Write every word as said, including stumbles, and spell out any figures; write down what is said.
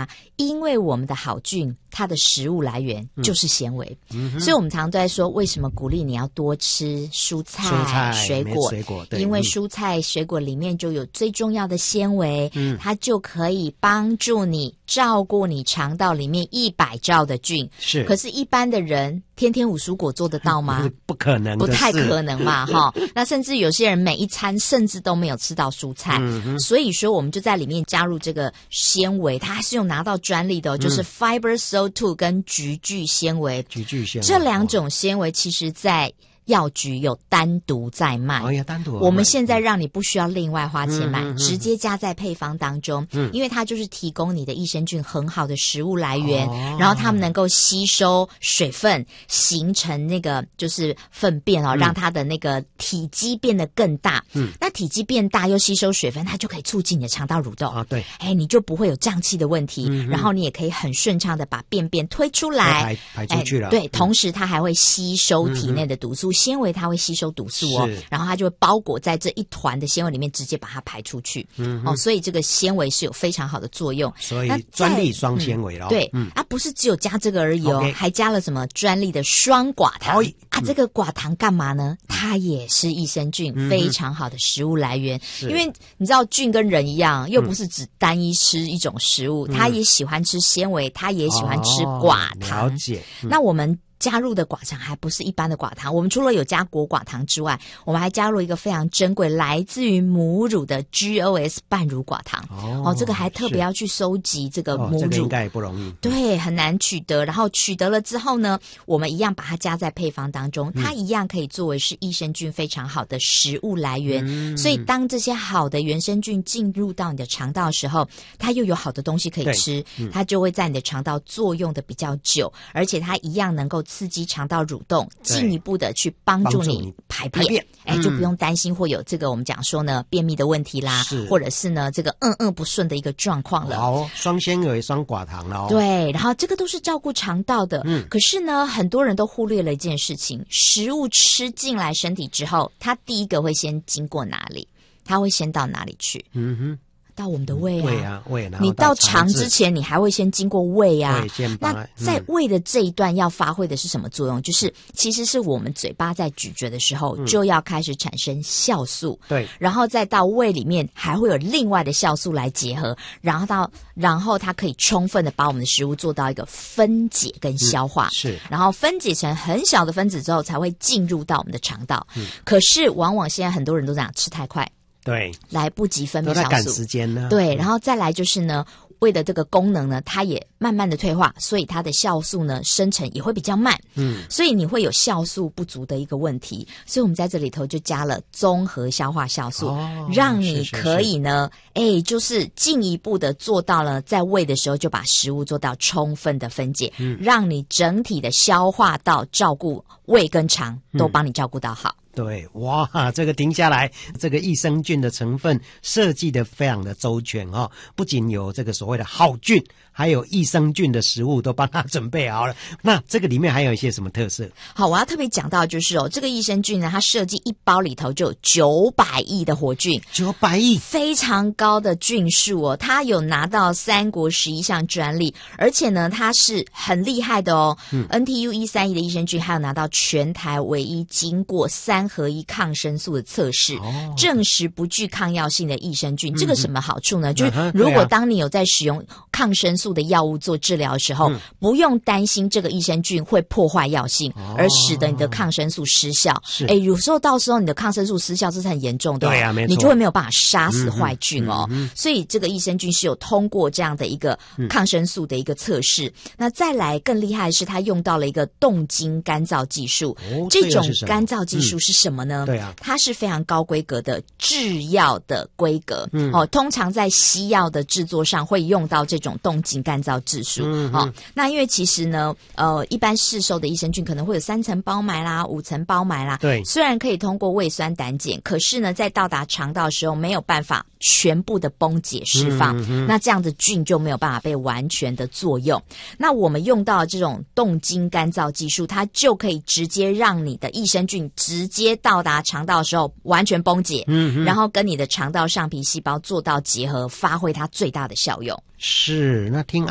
啊，因为我们的好菌它的食物来源就是纤维、嗯、所以我们常常都在说为什么鼓励你要多吃蔬菜、 蔬菜水果， 水果对， 因为蔬菜水果里面就有最重要的纤维、嗯、它就可以帮助你照顾你肠道里面一百兆的菌。 是， 可是一般的人天天五蔬果做得到吗？ 不可能的， 不太可能嘛哈。那甚至有些人每一餐甚至都没有吃到蔬菜、嗯、所以说我们就在里面加入这个纤维，它还是有拿到专利的、哦嗯、就是 Fiber S O 二 跟菊苣纤维。 菊苣纤维这两种纤维其实在药局有单独在卖， 哦呀，单独。 我们现在让你不需要另外花钱买，嗯、直接加在配方当中、嗯，因为它就是提供你的益生菌很好的食物来源，哦、然后它们能够吸收水分，形成那个就是粪便哦、嗯，让它的那个体积变得更大。嗯，那体积变大又吸收水分，它就可以促进你的肠道蠕动啊。对，哎，你就不会有胀气的问题、嗯，然后你也可以很顺畅的把便便推出来， 排排出去了。 对、嗯，同时它还会吸收体内的毒素。嗯，纤维它会吸收毒素哦，然后它就会包裹在这一团的纤维里面，直接把它排出去。嗯，哦，所以这个纤维是有非常好的作用。 所以专利双纤维咯、嗯。 对，嗯，啊，不是只有加这个而已哦， okay. 还加了什么专利的双寡糖、哦、啊？这个寡糖干嘛呢？它也是益生菌、嗯、非常好的食物来源。因为你知道菌跟人一样，又不是只单一吃一种食物，嗯、它也喜欢吃纤维，它也喜欢吃寡糖。 哦、了解。嗯、 那我们加入的寡糖还不是一般的寡糖，我们除了有加果寡糖之外，我们还加入一个非常珍贵来自于母乳的 G O S 半乳寡糖。哦，哦这个还特别要去收集这个母乳，哦、这个应该也不容易。 对，很难取得。然后取得了之后呢，我们一样把它加在配方当中，它一样可以作为是益生菌非常好的食物来源。嗯、所以当这些好的原生菌进入到你的肠道的时候，它又有好的东西可以吃，嗯、它就会在你的肠道作用的比较久，而且它一样能够刺激肠道蠕动，进一步的去帮助你排便，便哎、嗯，就不用担心会有这个我们讲说呢便秘的问题啦，或者是呢这个嗯嗯不顺的一个状况了。 好，双纤维双寡糖了、哦。 对，然后这个都是照顾肠道的。嗯，可是呢，很多人都忽略了一件事情：食物吃进来身体之后，它第一个会先经过哪里？它会先到哪里去？嗯哼。到我们的胃啊， 胃啊，胃。 你到肠之前，你还会先经过胃啊。 对，先那在胃的这一段要发挥的是什么作用？嗯、就是其实是我们嘴巴在咀嚼的时候，嗯、就要开始产生酵素。对，然后再到胃里面还会有另外的酵素来结合，然后到然后它可以充分的把我们的食物做到一个分解跟消化。嗯、是，然后分解成很小的分子之后，才会进入到我们的肠道。嗯、可是往往现在很多人都这样吃太快。对，来不及分泌酵素，都在赶时间呢。 对，然后再来就是呢，胃的这个功能呢，它也慢慢的退化，所以它的酵素呢生成也会比较慢。嗯，所以你会有酵素不足的一个问题。所以我们在这里头就加了综合消化酵素，哦、让你可以呢，哎，就是进一步的做到了在胃的时候就把食物做到充分的分解，嗯、让你整体的消化道照顾胃跟肠都帮你照顾到好。嗯对，哇，这个停下来，这个益生菌的成分设计的非常的周全哦，不仅有这个所谓的好菌，还有益生菌的食物都帮它准备好了。那这个里面还有一些什么特色？ 好，我要特别讲到就是哦，这个益生菌呢，它设计一包里头就有九百亿的活菌， 九百亿， 非常高的菌数哦。它有拿到三国十一项专利，而且呢，它是很厉害的哦。嗯、N T U 一三一的益生菌还有拿到全台唯一经过三合一抗生素的测试，哦、证实不具抗药性的益生菌。嗯、这个什么好处呢？嗯、就是如果当你有在使用抗生素的药物做治疗的时候，嗯、不用担心这个益生菌会破坏药性，哦、而使得你的抗生素失效。是，哎，有时候到时候你的抗生素失效，这是很严重的，哦。对啊，没错，你就会没有办法杀死坏菌哦。嗯嗯嗯、所以这个益生菌是有通过这样的一个抗生素的一个测试。嗯、那再来更厉害的是，它用到了一个冻精干燥技术。哦、这种干燥技术是什么呢？嗯、对啊，它是非常高规格的制药的规格。嗯，哦，通常在西药的制作上会用到这种冻精干燥技术。嗯，哦，那因为其实呢，呃，一般市售的益生菌可能会有三层包埋啦、五层包埋啦。对，虽然可以通过胃酸胆碱，可是呢，在到达肠道的时候没有办法全部的崩解释放，嗯，那这样的菌就没有办法被完全的作用。那我们用到这种冻精干燥技术，它就可以直接让你的益生菌直接到达肠道的时候完全崩解，嗯，然后跟你的肠道上皮细胞做到结合，发挥它最大的效用。 是，那听